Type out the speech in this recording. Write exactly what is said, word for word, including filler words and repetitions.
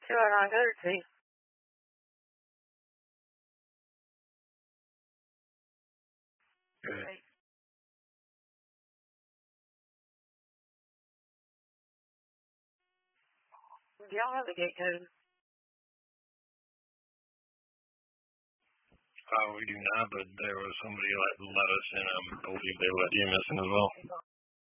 Two around thirty. Good. Do y'all have a gate code? Uh, we do not, but there was somebody that let us in. I believe they let him in as well.